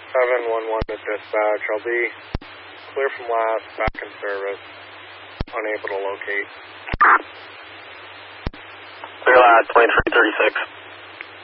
711 to dispatch. I'll be clear from last, back in service. Unable to locate. Clear last, 2336.